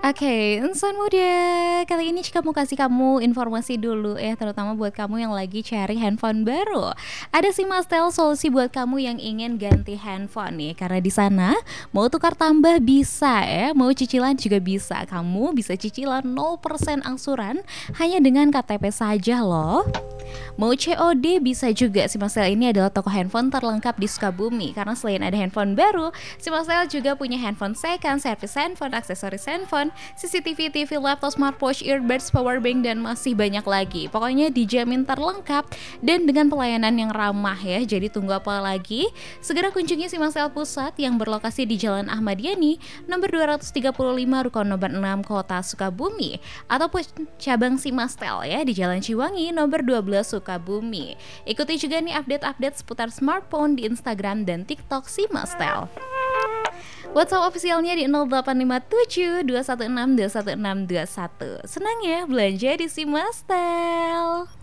Oke, insan muda. Kali ini Cika mau kasih kamu informasi dulu ya, terutama buat kamu yang lagi cari handphone baru. Ada sih Mas Tel solusi buat kamu yang ingin ganti handphone nih, karena di sana mau tukar tambah bisa ya, mau cicilan juga bisa. Kamu bisa cicilan 0% angsuran hanya dengan KTP saja loh. Mau COD bisa juga. Si Marcel ini adalah toko handphone terlengkap di Sukabumi. Karena selain ada handphone baru, si Marcel juga punya handphone second, service handphone, aksesoris handphone, CCTV, TV, laptop, smartwatch, earbuds, powerbank, dan masih banyak lagi. Pokoknya dijamin terlengkap dan dengan pelayanan yang ramah ya. Jadi tunggu apa lagi? Segera kunjungi si Marcel Pusat yang berlokasi di Jalan Ahmad Yani, nomor 235 Rukun nomor 6 Kota Sukabumi, ataupun cabang si Mastel ya di Jalan Ciwangi nomor 12 Sukabumi. Ikuti juga nih update-update seputar smartphone di Instagram dan TikTok si Mastel. WhatsApp officialnya di 0857 216 21621. Senang ya belanja di si Mastel.